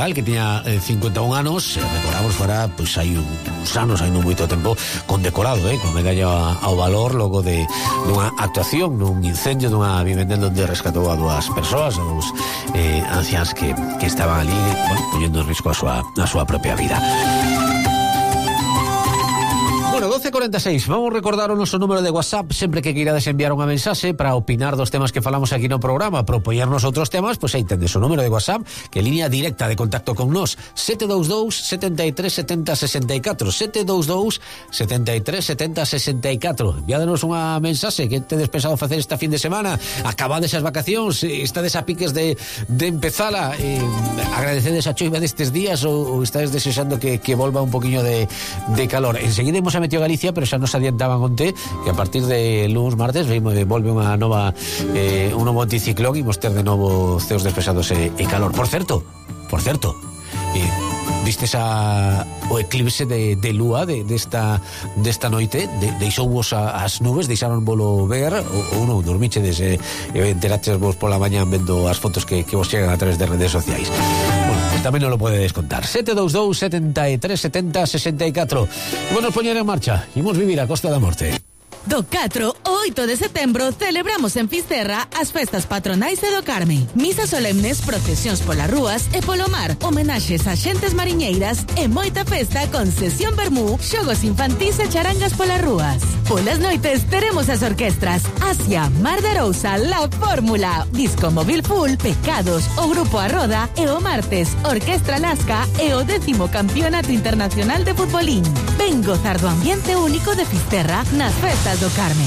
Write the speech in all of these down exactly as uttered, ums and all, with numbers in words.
legal, que tiña eh, cincuenta e un anos, eh, recordamos, fuera, pois pues, hai uns anos, hai non moito tempo, condecorado, eh, con medalla ao valor, logo de dunha actuación, nun incendio dunha vivenda onde rescatou a dúas persoas, a dous eh, anciáns que, que estaban ali, bueno, poñendo en risco a súa, a súa propia vida. Bueno, doce cuarenta e seis, vamos recordar o noso número de WhatsApp sempre que queirades enviar unha mensaxe para opinar dos temas que falamos aquí no programa, propoñernos outros temas, pois aí tendes o número de WhatsApp, que é línea directa de contacto con nós, sete dous dous, sete tres, sete cero, seis catro, sete dous dous, sete tres, sete cero, seis catro. Enviádenos unha mensaxe que tedes pensado facer esta fin de semana, acabades as vacacións, estades a piques de, de empezala, eh, agradecedes a choiva destes días ou, ou estades desexando que, que volva un poquinho de, de calor. Enseguida imos a Meteo Galicia, pero xa nos adiantaban onte que a partir de luns, martes volve unha nova eh, un novo anticiclón e imos ter de novo ceos despesados e, e calor. Por certo, por certo, eh, vistes a, o eclipse de, de lúa de, desta, desta noite, de, deixouvos a, as nubes, deixaron volo ver ou, ou non, dormichedes e eh, enteraches vos pola mañá vendo as fotos que, que vos chegan a través de redes sociais. Bueno, pues tamén non lo podedes contar. Sete dous dous, sete tres, sete cero, seis catro. Vamos poñer en marcha, imos vivir a Costa da Morte. Do catro ao oito de setembro celebramos en Fisterra as festas patronais e do Carme. Misas solemnes, procesións polas rúas e polo mar, homenaxes a xentes mariñeiras e moita festa con sesión vermú, xogos infantís e charangas polas rúas. Polas noites teremos as orquestras Asia, Mar de Arousa, La Fórmula, Disco Móvil Full, Pecados, o Grupo A Roda e o martes Orquestra Lasca e o décimo Campeonato Internacional de Futbolín. Ven gozar do ambiente único de Fisterra nas festas do Carme.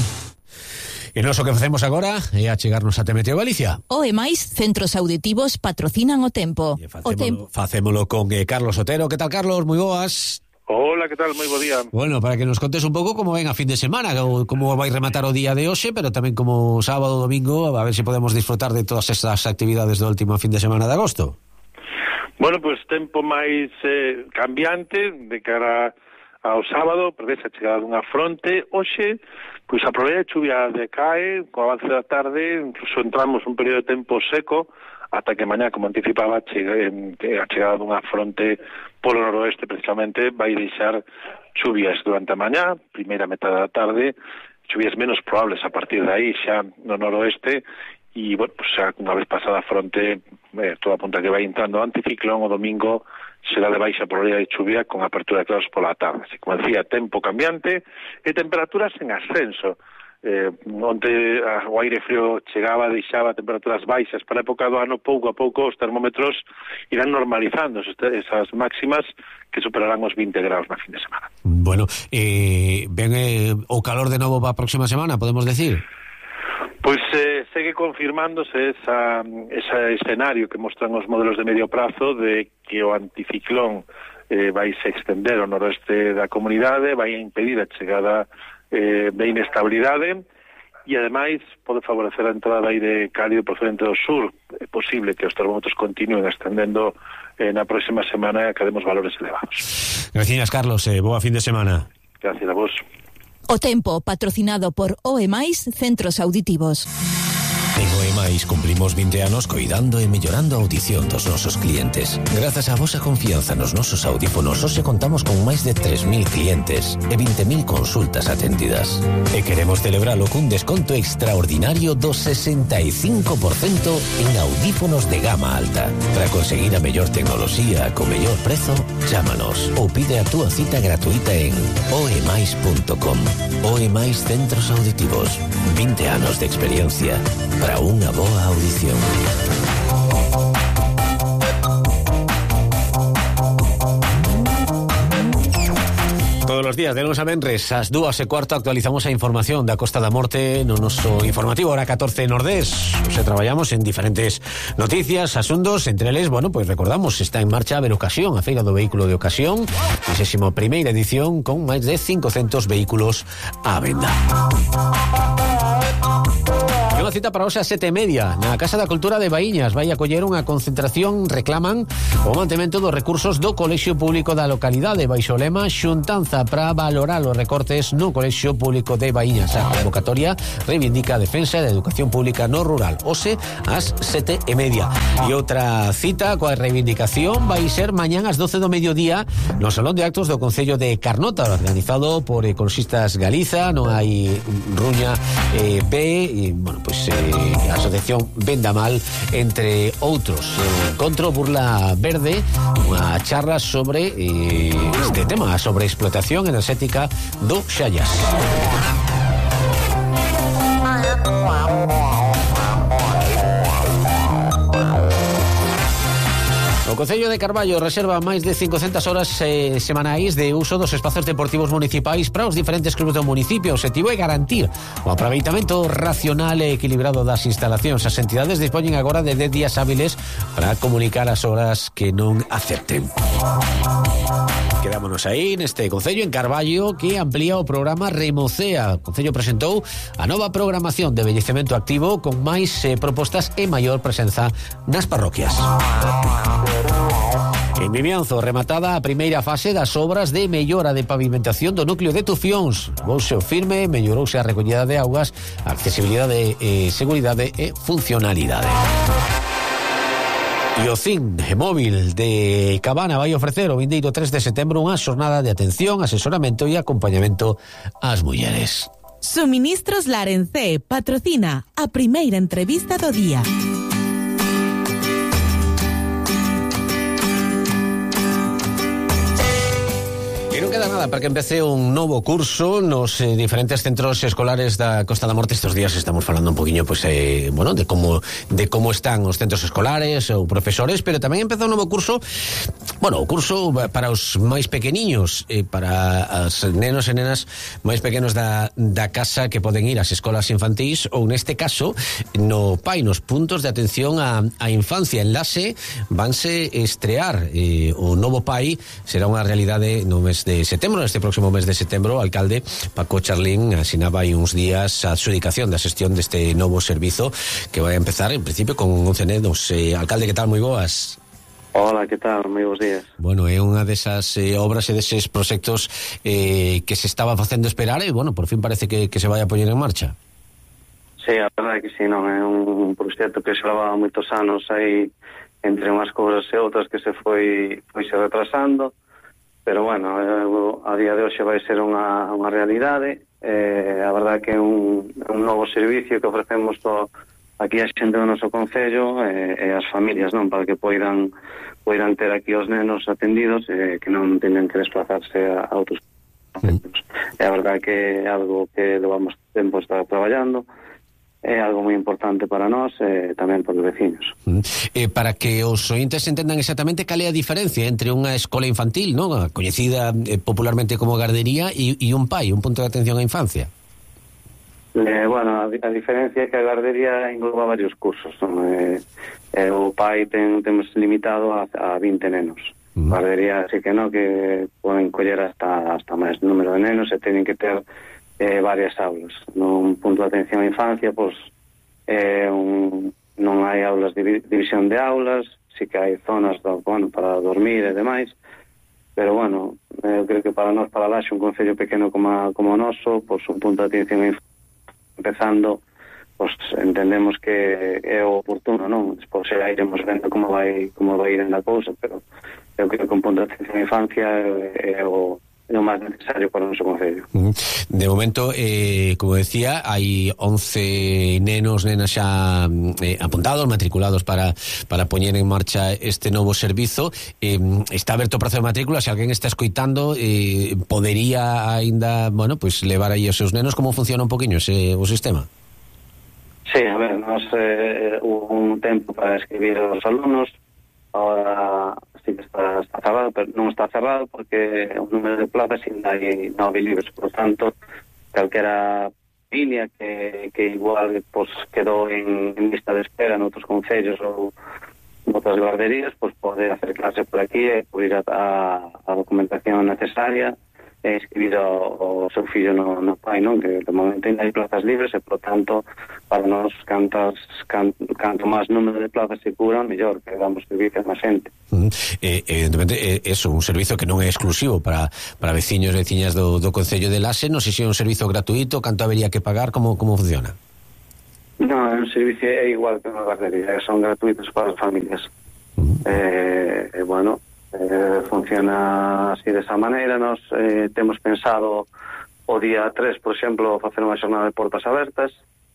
E noso que facemos agora é achegarnos a Meteo Galicia. O e máis centros auditivos patrocinan o tempo. Facémolo, o tempo. Facémolo con eh, Carlos Otero. Que tal, Carlos? Moi boas. Hola, que tal? Moi bo día. Bueno, para que nos contes un pouco como ven a fin de semana, como vai rematar o día de hoxe, pero tamén como sábado, domingo, a ver se podemos disfrutar de todas estas actividades do último fin de semana de agosto. Bueno, pois pues, tempo máis eh, cambiante de cara ao sábado, prevese a chegada dunha fronte. Hoxe, pois a probabilidade de chuvia decae, co avance da tarde, incluso entramos un período de tempo seco, ata que mañá, como anticipaba, chegue, a chegada dunha fronte polo noroeste, precisamente, vai deixar chuvias durante a mañá, primeira metade da tarde, chuvias menos probables a partir de aí, xa no noroeste, e, bueno, pues, xa unha vez pasada a fronte, eh, toda apunta que vai entrando anticiclón, o domingo será de baixa probabilidade de chuvia con apertura de claros pola tarde. Así, como decía, tempo cambiante e temperaturas en ascenso. Eh, onte o aire frío chegaba, deixaba temperaturas baixas para a época do ano, pouco a pouco os termómetros irán normalizando esas máximas que superarán os vinte graus na fin de semana. Bueno, eh, ven eh, o calor de novo para a próxima semana, podemos decir? Pois eh, segue confirmándose esa, ese escenario que mostran os modelos de medio prazo de que o anticiclón eh, vai se extender ao noroeste da comunidade, vai impedir a chegada eh, de inestabilidade e, ademais, pode favorecer a entrada de aire cálido procedente do sur. É posible que os termómetros continúen extendendo eh, na próxima semana e academos valores elevados. Gracias, Carlos. Eh, boa fin de semana. Gracias a vos. O tempo, patrocinado por O E máis Centros Auditivos. En O E máis cumplimos vinte anos coidando e mellorando a audición dos nosos clientes. Grazas á vosa confianza nos nosos audífonos, hoxe contamos con máis de tres mil clientes e vinte mil consultas atendidas. E queremos celebralo cun desconto extraordinario do sesenta e cinco por cento en audífonos de gama alta. Para conseguir a mellor tecnoloxía co mellor prezo, chámanos ou pide a túa cita gratuita en o e máis punto com. O E máis Centros Auditivos. vinte anos de experiencia para unha boa audición. Todos os días de lunes a venres ás dúas e cuarto actualizamos a información da Costa da Morte no noso informativo hora catorce Nordés. Se traballamos en diferentes noticias, asuntos, entre eles, bueno, pois pues recordamos, está en marcha a ver ocasión, a feira do vehículo de ocasión, vigésima primeira edición con máis de cincocentos vehículos á venda. unha cita para hoxe a sete e media na Casa da Cultura de Baíñas. Vai acoller unha concentración, reclaman o mantemento dos recursos do Colexio Público da localidade baixo o lema xuntanza para valorar os recortes no Colexio Público de Baíñas. A convocatoria reivindica a defensa da educación pública no rural. Hoxe ás sete e media. E outra cita coa reivindicación vai ser mañán ás doce do mediodía no Salón de Actos do Concello de Carnota, organizado por Ecologistas Galiza. Non hai ruña eh, P e, bueno, pues, eh, a Asociación Vendamal, entre outros. Eh, Encontro Burla Verde, unha charla sobre eh, este tema, sobre explotación enerxética do Xallas. O Concello de Carballo reserva máis de cincocentas horas eh, semanais de uso dos espazos deportivos municipais para os diferentes clubes do municipio. O objetivo é garantir o aproveitamento racional e equilibrado das instalacións. As entidades dispoñen agora de dez días hábiles para comunicar as horas que non acepten. Quedámonos aí neste Concello en Carballo, que amplía o programa Remocea. O Concello presentou a nova programación de envellecemento activo con máis eh, propostas e maior presenza nas parroquias. En Vimianzo, rematada a primeira fase das obras de mellora de pavimentación do núcleo de Tufións. Vouse o firme, mellorouse a recollida de augas, a accesibilidade, eh, seguridade e funcionalidade. E o C I N Móvil de Cabana vai ofrecer o vindeiro tres de setembro unha xornada de atención, asesoramento e acompañamento ás mulleres. Suministros Larencé patrocina a primeira entrevista do día. E non queda nada para que empece un novo curso nos eh, diferentes centros escolares da Costa da Morte. Estes días estamos falando un poquinho, pues, eh, bueno, de como de como están os centros escolares ou profesores, pero tamén empeza un novo curso, bueno, o curso para os máis pequeniños, eh, para as nenos e nenas máis pequenos da, da casa que poden ir ás escolas infantís ou, neste caso, no P A I, nos puntos de atención á, á infancia. En Lase vanse estrear eh, o novo P A I, será unha realidade no mes de setembro. Este próximo mes de setembro, o alcalde Paco Charlín asinaba aí uns días a adxudicación da xestión deste novo servizo que vai a empezar, en principio, con once nenos. Eh, alcalde, que tal? Moi boas. Hola, que tal? Moi bons días. Bueno, é unha desas eh, obras e deses proxectos eh, que se estaba facendo esperar e, bueno, por fin parece que, que se vai a poñer en marcha. Sí, a verdade que sí, non é un proxecto que se levaba moitos anos aí entre unhas cousas e outras que se foi foi se retrasando. Pero, bueno, a día de hoxe vai ser unha, unha realidade. Eh, a verdade que é un, un novo servicio que ofrecemos to, aquí a xente do noso concello e, e as familias, non, para que poidan poidan ter aquí os nenos atendidos e que non teñan que desplazarse a, a outros concellos. Mm. E a verdade que é algo que levamos tempo estar traballando. É algo moi importante para nós e tamén para os vecinos. Mm. Eh, para que os ointes entendan exactamente cal é a diferencia entre unha escola infantil, non, coñecida eh, popularmente como gardería, e, e un P A I, un punto de atención á infancia. Eh, bueno, a, a diferencia é que a gardería engloba varios cursos, non? Eh, eh, o P A I ten, temos limitado a, a vinte nenos. Mm. A gardería sí que non, que poden coller hasta, hasta máis número de nenos e teñen que ter Eh, varias aulas. Nun punto de atención á infancia, pois, eh, un, non hai aulas de división de aulas, sí que hai zonas do, bueno, para dormir e demais, pero, bueno, eh, eu creo que para nós, para Laxe, un concello pequeno como, a, como o noso, pois, un punto de atención á infancia empezando, pois, entendemos que é o oportuno, non? Despois xa iremos vendo como vai, como vai ir en a cousa, pero eu creo que un punto de atención á infancia é, é o é o máis necesario para o noso concello. De momento, eh, como decía, hai once nenos, nenas xa eh, apuntados, matriculados para para poñer en marcha este novo servizo. Eh, está aberto o prazo de matrícula. Se alguén está escoitando, eh, podería aínda, bueno, pues levar aí os seus nenos. Como funciona un poquinho ese, o sistema? Sí, a ver, nos eh, hubo un tempo para escribir os alumnos. Ahora sí que está, está cerrado, pero non está cerrado porque o número de plazas ainda hai nove libres, por tanto, calquera línea que, que igual pues, quedou en, en lista de espera noutros concellos ou outras guarderías, pues pode acercarse por aquí e cubrir a, a, a documentación necesaria e inscribir o, o seu fillo no, no pai, non? Que de momento ainda hai plazas libres e, por tanto, para nós, cantas, can, canto máis número de plazas se curan, mellor, que damos servicios máis xente. Mm, eh, evidentemente, eh, eso, un servizo que non é exclusivo para, para veciños e veciñas do, do Concello de Lase. Non sei se é un servizo gratuito, canto habería que pagar, como, como funciona? Non, é un servicio é igual que unha guardería, son gratuitos para as familias. Mm. Eh, eh, bueno, Eh, funciona así desa maneira. Nos eh, temos pensado o día tres, por exemplo, facer unha xornada de portas abertas,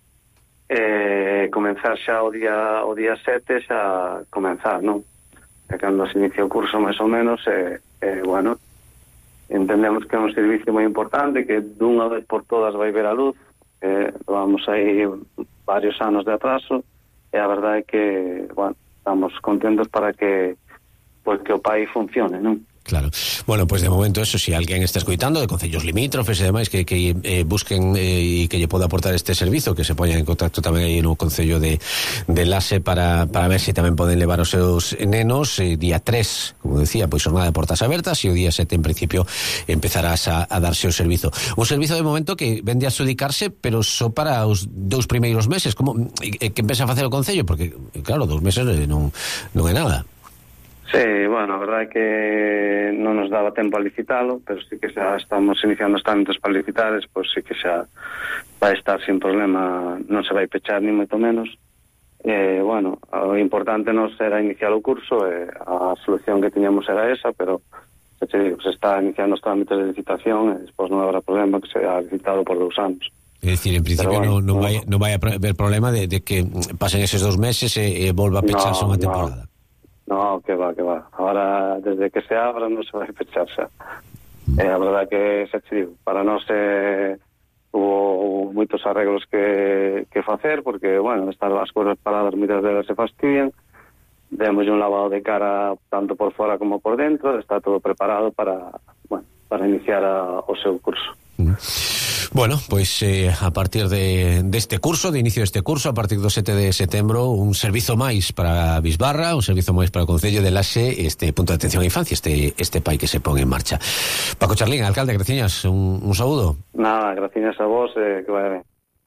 eh, comenzar xa o día o día sete, xa comenzar, non? E cando se inicia o curso máis ou menos, eh, eh, bueno, entendemos que é un servicio moi importante, que dunha vez por todas vai ver a luz, eh, vamos aí varios anos de atraso, e a verdade é que, bueno, estamos contentos para que pois que o país funcione, non? Claro. Bueno, pues de momento eso, si alguén está escoitando de concellos limítrofes e demais que, que eh, busquen e eh, que lle poda aportar este servizo, que se poñan en contacto tamén aí no concello de, de Lase para, para ver se si tamén poden levar os seus nenos. Eh, día tres, como decía, pois xornada de portas abertas, e o día sete en principio empezarás a, a darse o servizo. Un servizo de momento que vende a adxudicarse, pero só para os dous primeiros meses. Como eh, que empieza a facer o concello? Porque, claro, dous meses eh, non, non é nada. Sí, bueno, a verdade é que non nos daba tempo a licitalo, pero sí que xa estamos iniciando os trámites para licitar, pois sí que xa vai estar sin problema, non se vai pechar ni moito menos. Eh, bueno, o importante nos era iniciar o curso, e a solución que tiñamos era esa, pero se, digo, se está iniciando os trámites de licitación, e despois non habrá problema que se haya licitado por dous anos. É dicir, en principio bueno, non, non, vai, non vai haber problema de, de que pasen eses dos meses e, e volva a pecharse no, unha temporada. No. No, que va, que va. Ahora, desde que se abra, non se vai pechar xa. Eh, a verdade que, xa te digo, para nós eh, hubo moitos arreglos que, que facer, porque, bueno, estar as cousas paradas moitas veces se fastidian. Demos un lavado de cara tanto por fora como por dentro, está todo preparado para, bueno, para iniciar a, o seu curso. Mm. Bueno, pois eh, a partir de deste de curso, de inicio deste curso, a partir do sete de setembro, un servizo máis para Bisbarra, un servizo máis para o Concello de Lase, este punto de atención á infancia, este este pai que se pon en marcha. Paco Charlín, alcalde, graciñas, un, un saúdo. Nada, graciñas a vos, eh, que vaya ben.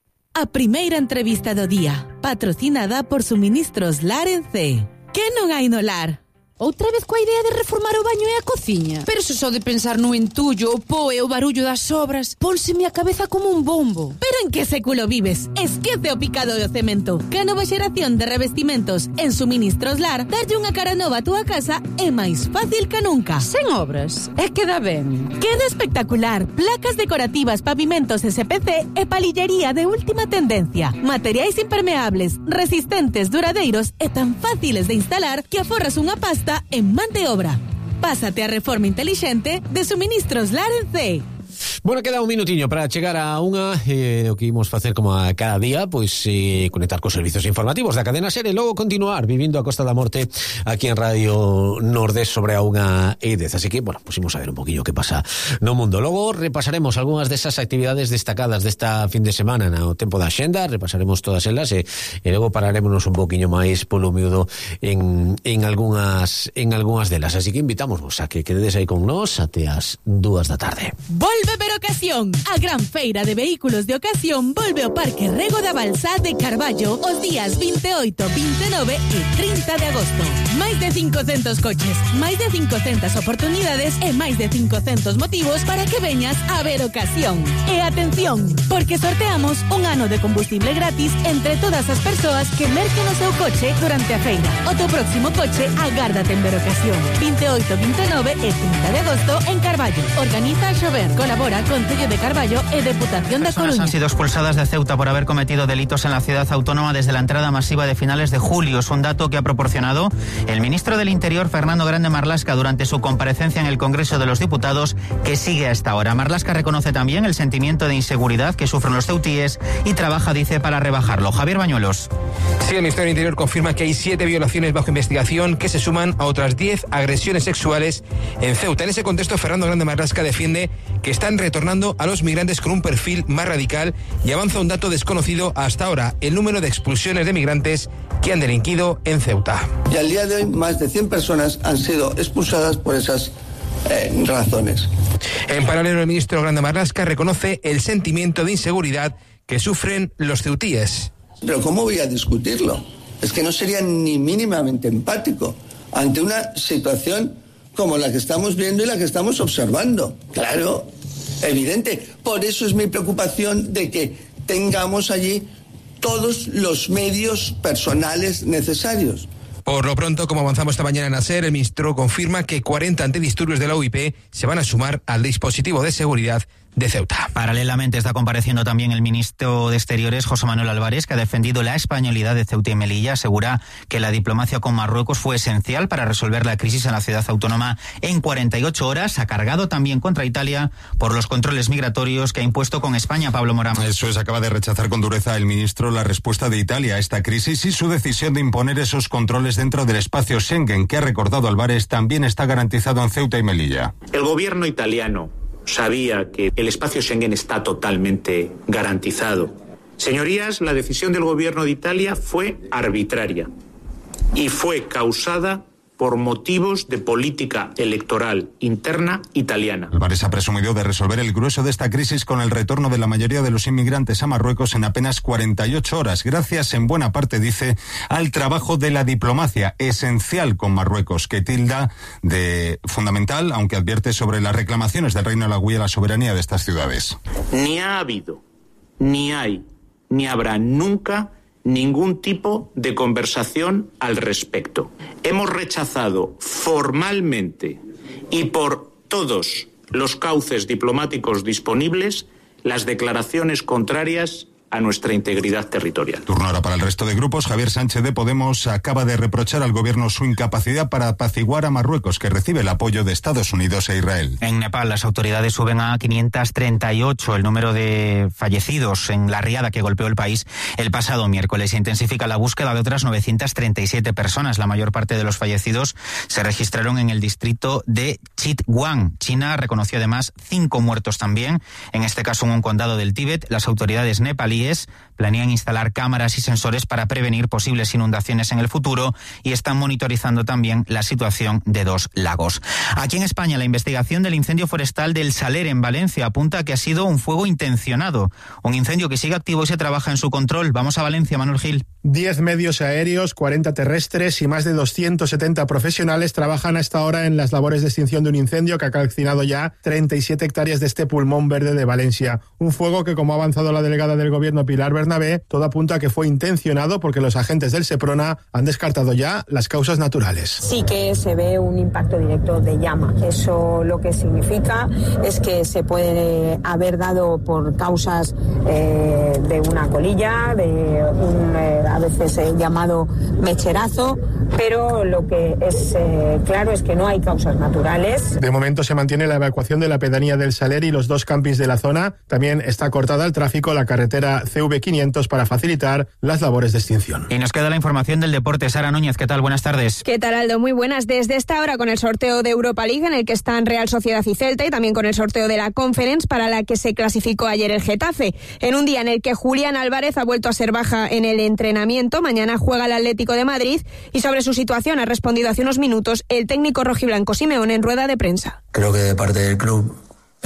A primeira entrevista do día, patrocinada por Suministros Larense. Que non hai no lar? Outra vez coa idea de reformar o baño e a cociña. Pero se só de pensar no entullo, o po e o barullo das obras, pónseme a cabeza como un bombo. Pero en que século vives? Esquece o picado do cemento. Que a nova xeración de revestimentos en Suministros Lar, darlle unha cara nova a túa casa é máis fácil que nunca. Sen obras, é que dá ben. Queda espectacular. Placas decorativas, pavimentos S P C e palillería de última tendencia. Materiais impermeables, resistentes, duradeiros e tan fáciles de instalar que aforras unha pasta en man de obra. Pásate a reforma intelixente de Suministros Larense. Bueno, queda un minutiño para chegar a unha eh, o que imos facer como a cada día, pois eh, conectar cos servizos informativos da cadena SER e logo continuar vivindo a Costa da Morte aquí en Radio Nordés sobre a unha e dez. Así que, bueno, pues imos a ver un poquinho que pasa no mundo. Logo repasaremos algunhas desas actividades destacadas desta fin de semana no tempo da xenda, repasaremos todas elas e, e logo pararémonos un poquinho máis polo miúdo en, en algunhas en algunhas delas. Así que invitamos a que quededes aí con nós até as dúas da tarde. Volve ver ocasión. A gran feira de vehículos de ocasión volve ao Parque Rego da Balsá de Carballo os días veintioito, veintinueve e trinta de agosto. Máis de cincocentos coches, máis de cincocentas oportunidades e máis de cincocentos motivos para que veñas a ver ocasión. E atención, porque sorteamos un ano de combustible gratis entre todas as persoas que merquen o seu coche durante a feira. O teu próximo coche agárdate en ver ocasión. veintioito, veintinueve e trinta de agosto en Carballo. Organiza a Xover. Colabora Concello de Carballo e Deputación da Coruña. Han sido expulsadas de Ceuta por haber cometido delitos en la ciudad autónoma desde la entrada masiva de finales de julio. Es un dato que ha proporcionado el ministro del Interior, Fernando Grande Marlaska, durante su comparecencia en el Congreso de los Diputados, que sigue hasta ahora. Marlaska reconoce también el sentimiento de inseguridad que sufren los ceutíes y trabaja, dice, para rebajarlo. Javier Bañuelos. Sí, el Ministerio del Interior confirma que hay siete violaciones bajo investigación que se suman a otras diez agresiones sexuales en Ceuta. En ese contexto, Fernando Grande Marlaska defiende que están retornando a los migrantes con un perfil más radical y avanza un dato desconocido hasta ahora: el número de expulsiones de migrantes que han delinquido en Ceuta. Y al día de hoy más de cien personas han sido expulsadas por esas eh, razones. En paralelo, el ministro Grande Marlaska reconoce el sentimiento de inseguridad que sufren los ceutíes. Pero ¿cómo voy a discutirlo? Es que no sería ni mínimamente empático ante una situación como la que estamos viendo y la que estamos observando. Claro, evidente. Por eso es mi preocupación de que tengamos allí todos los medios personales necesarios. Por lo pronto, como avanzamos esta mañana en ASER, el ministro confirma que cuarenta antidisturbios de la U I P se van a sumar al dispositivo de seguridad de Ceuta. Paralelamente está compareciendo también el ministro de Exteriores, José Manuel Álvarez, que ha defendido la españolidad de Ceuta y Melilla. Asegura que la diplomacia con Marruecos fue esencial para resolver la crisis en la ciudad autónoma en cuarenta y ocho horas. Ha cargado también contra Italia por los controles migratorios que ha impuesto con España. Pablo Morán. Eso es, acaba de rechazar con dureza el ministro la respuesta de Italia a esta crisis y su decisión de imponer esos controles dentro del espacio Schengen, que ha recordado Álvarez también está garantizado en Ceuta y Melilla. El gobierno italiano sabía que el espacio Schengen está totalmente garantizado. Señorías, la decisión del gobierno de Italia fue arbitraria y fue causada por motivos de política electoral interna italiana. Álvarez ha presumido de resolver el grueso de esta crisis con el retorno de la mayoría de los inmigrantes a Marruecos en apenas cuarenta y ocho horas, gracias en buena parte, dice, al trabajo de la diplomacia, esencial con Marruecos, que tilda de fundamental, aunque advierte sobre las reclamaciones del Reino de la Guía a la soberanía de estas ciudades. Ni ha habido, ni hay, ni habrá nunca ningún tipo de conversación al respecto. Hemos rechazado formalmente y por todos los cauces diplomáticos disponibles las declaraciones contrarias a nuestra integridad territorial. Turno ahora para el resto de grupos. Javier Sánchez de Podemos acaba de reprochar al gobierno su incapacidad para apaciguar a Marruecos, que recibe el apoyo de Estados Unidos e Israel. En Nepal las autoridades suben a quinientos treinta y ocho el número de fallecidos en la riada que golpeó el país el pasado miércoles. Se intensifica la búsqueda de otras novecientas treinta y siete personas. La mayor parte de los fallecidos se registraron en el distrito de Chitwan. China reconoció además cinco muertos también, en este caso en un condado del Tíbet. Las autoridades nepalíes planean instalar cámaras y sensores para prevenir posibles inundaciones en el futuro y están monitorizando también la situación de dos lagos. Aquí en España, la investigación del incendio forestal del Saler en Valencia apunta a que ha sido un fuego intencionado, un incendio que sigue activo y se trabaja en su control. Vamos a Valencia, Manuel Gil. Diez medios aéreos, cuarenta terrestres y más de doscientos setenta profesionales trabajan hasta ahora en las labores de extinción de un incendio que ha calcinado ya treinta y siete hectáreas de este pulmón verde de Valencia. Un fuego que, como ha avanzado la delegada del Gobierno Pilar Bernabé, todo apunta a que fue intencionado porque los agentes del Seprona han descartado ya las causas naturales. Sí que se ve un impacto directo de llama. Eso lo que significa es que se puede haber dado por causas eh, de una colilla, de un eh, a veces eh, llamado mecherazo, pero lo que es eh, claro es que no hay causas naturales. De momento se mantiene la evacuación de la pedanía del Saler y los dos campings de la zona. También está cortada al tráfico la carretera C V quinientos para facilitar las labores de extinción. Y nos queda la información del deporte. Sara Núñez, ¿qué tal? Buenas tardes. ¿Qué tal, Aldo? Muy buenas. Desde esta hora con el sorteo de Europa League, en el que están Real Sociedad y Celta, y también con el sorteo de la Conference, para la que se clasificó ayer el Getafe. En un día en el que Julián Álvarez ha vuelto a ser baja en el entrenamiento, mañana juega el Atlético de Madrid, y sobre su situación ha respondido hace unos minutos el técnico rojiblanco Simeone en rueda de prensa. Creo que de parte del club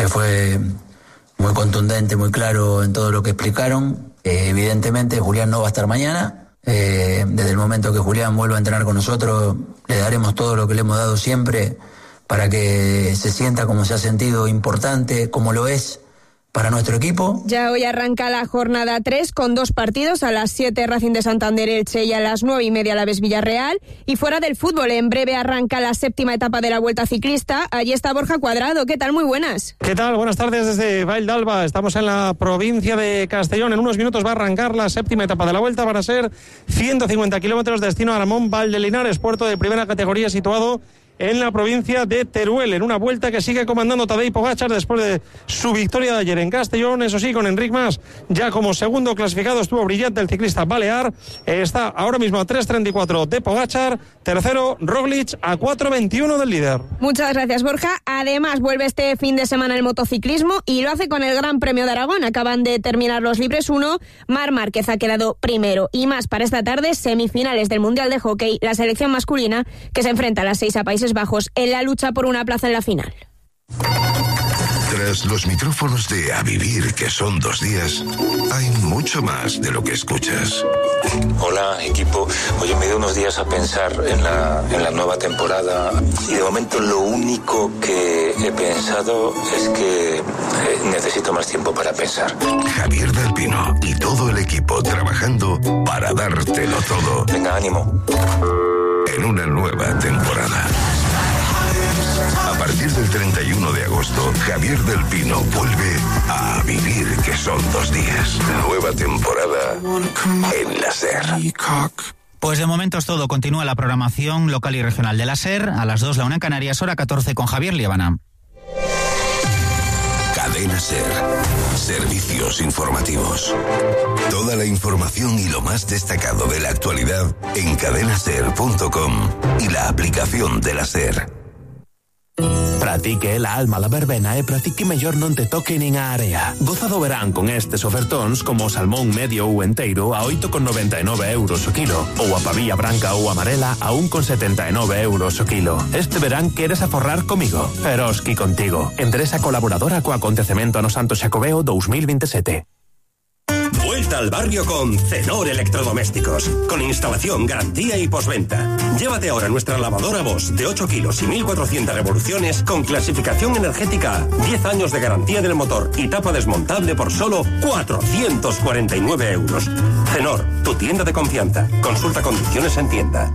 fue muy contundente, muy claro en todo lo que explicaron. Eh, evidentemente Julián no va a estar mañana. Eh, desde el momento que Julián vuelva a entrenar con nosotros, le daremos todo lo que le hemos dado siempre para que se sienta como se ha sentido, importante, como lo es para nuestro equipo. Ya hoy arranca la jornada tres con dos partidos, a las siete Racing de Santander Elche y a las nueve y media Alavés Villarreal. Y fuera del fútbol, en breve arranca la séptima etapa de la Vuelta Ciclista. Allí está Borja Cuadrado. ¿Qué tal? Muy buenas. ¿Qué tal? Buenas tardes desde Vall d'Alba. Estamos en la provincia de Castellón. En unos minutos va a arrancar la séptima etapa de la Vuelta. Van a ser ciento cincuenta kilómetros, destino a Aramón, Valdelinares, puerto de primera categoría situado en la provincia de Teruel, en una vuelta que sigue comandando Tadej Pogačar después de su victoria de ayer en Castellón. Eso sí, con Enric Mas ya como segundo clasificado, estuvo brillante el ciclista balear. Está ahora mismo a tres treinta y cuatro de Pogačar, tercero Roglic a cuatro veintiuno del líder. Muchas gracias, Borja. Además vuelve este fin de semana el motociclismo y lo hace con el Gran Premio de Aragón. Acaban de terminar los libres uno, Marc Márquez ha quedado primero. Y más para esta tarde, semifinales del Mundial de Hockey, la selección masculina que se enfrenta a las seis a Países Bajos en la lucha por una plaza en la final. Tras los micrófonos de A Vivir, que son dos días, hay mucho más de lo que escuchas. Hola, equipo. Oye, me he dado unos días a pensar en la, en la nueva temporada y de momento lo único que he pensado es que eh, necesito más tiempo para pensar. Javier del Pino y todo el equipo trabajando para dártelo todo. Venga, ánimo. En una nueva temporada. A partir del treinta y uno de agosto, Javier del Pino vuelve a Vivir, que son dos días. Nueva temporada en la SER. Pues de momento es todo. Continúa la programación local y regional de la SER. A las dos, la una en Canarias, hora catorce, con Javier Liébana. Cadena SER. Servicios informativos. Toda la información y lo más destacado de la actualidad en cadenaser punto com y la aplicación de la SER. Pratique la alma la verbena e pratique mellor non te toque nin a area. Goza do verán con estes ofertóns como o salmón medio ou enteiro a oito con noventa e nove euros o kilo ou a pavía branca ou amarela a un con setenta e nove euros o kilo. Este verán queres aforrar comigo? Eroski contigo. Empresa colaboradora co acontecemento no Santo Xacobeo dos mil veintisiete. Vuelta al barrio con Cenor Electrodomésticos, con instalación, garantía y postventa. Llévate ahora nuestra lavadora Bosch de ocho kilos y mil cuatrocientas revoluciones con clasificación energética, diez años de garantía del motor y tapa desmontable por solo cuatrocientos cuarenta y nueve euros. Cenor, tu tienda de confianza. Consulta condiciones en tienda.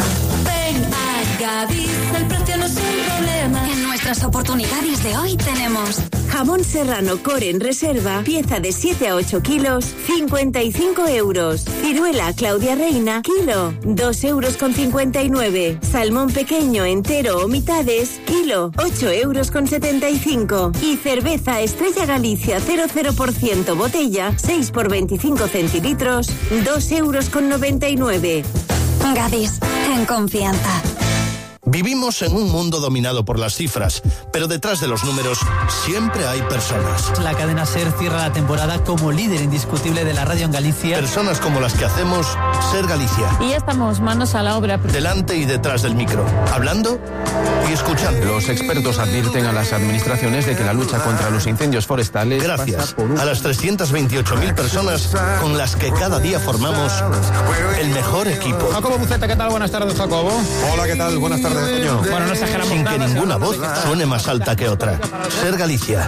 Ven a Gadis, el precio no es un problema. En nuestras oportunidades de hoy tenemos jamón serrano core en reserva, pieza de siete a ocho kilos, cincuenta y cinco euros. Ciruela Claudia Reina, kilo, dos euros con cincuenta y nueve. Salmón pequeño, entero o mitades, kilo, ocho euros con setenta y cinco. Y cerveza Estrella Galicia cero cero por ciento botella, seis por veinticinco centilitros, dos euros con noventa y nueve. Gadis, en confianza. Vivimos en un mundo dominado por las cifras, pero detrás de los números siempre hay personas. La cadena SER cierra la temporada como líder indiscutible de la radio en Galicia. Personas como las que hacemos SER Galicia. Y ya estamos manos a la obra. Delante y detrás del micro, hablando y escuchando. Los expertos advierten a las administraciones de que la lucha contra los incendios forestales... Gracias por un... a las trescientas veintiocho mil personas con las que cada día formamos el mejor equipo. Jacobo Buceta, ¿qué tal? Buenas tardes, Jacobo. Hola, ¿qué tal? Buenas tardes. Bueno, no exageramos sin nada, que ninguna voz suene más alta que otra. SER Galicia,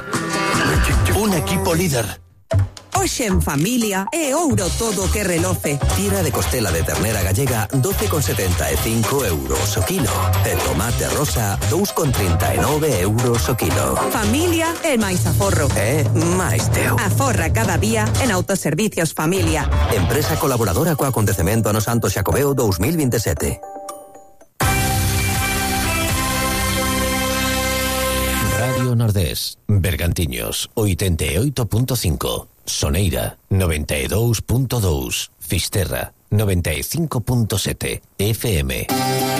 un equipo líder. Hoxe en familia é ouro todo que reloce. Tira de costela de ternera gallega doce con setenta e cinco euros o kilo. E tomate rosa dous con trinta e nove euros o kilo. Familia é máis aforro. É máis teu. Aforra cada día en Autoservicios Familia. Empresa colaboradora co acontecemento no Santo Xacobeo dos mil veintisiete. Radio Nordés, Bergantiños, oitenta e oito punto cinco, Soneira, noventa e dous punto dous, Fisterra, noventa e cinco punto sete, F M.